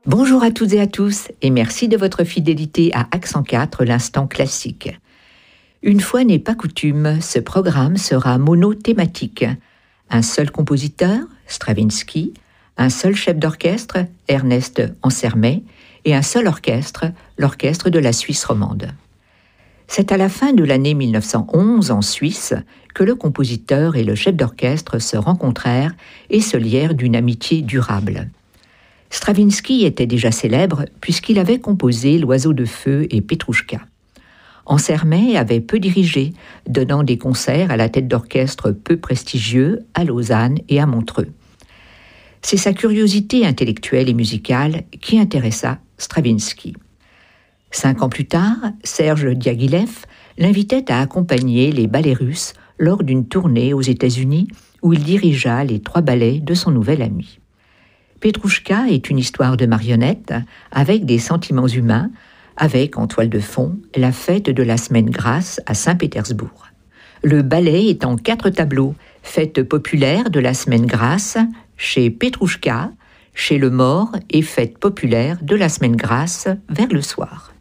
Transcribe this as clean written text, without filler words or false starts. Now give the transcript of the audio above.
Bonjour à toutes et à tous et merci de votre fidélité à Accent 4, l'instant classique. Une fois n'est pas coutume, ce programme sera monothématique. Un seul compositeur, Stravinsky, un seul chef d'orchestre, Ernest Ansermet, et un seul orchestre, l'orchestre de la Suisse romande. C'est à la fin de l'année 1911, en Suisse, que le compositeur et le chef d'orchestre se rencontrèrent et se lièrent d'une amitié durable. Stravinsky était déjà célèbre puisqu'il avait composé L'Oiseau de feu et Petrouchka. Ansermet avait peu dirigé, donnant des concerts à la tête d'orchestre peu prestigieux à Lausanne et à Montreux. C'est sa curiosité intellectuelle et musicale qui intéressa Stravinsky. 5 ans plus tard, Serge Diaghilev l'invitait à accompagner les ballets russes lors d'une tournée aux États-Unis où il dirigea les 3 ballets de son nouvel ami. Petrouchka est une histoire de marionnettes avec des sentiments humains, avec en toile de fond la fête de la semaine grasse à Saint-Pétersbourg. Le ballet est en 4 tableaux, fête populaire de la semaine grasse chez Petrouchka, chez le mort et fête populaire de la semaine grasse vers le soir.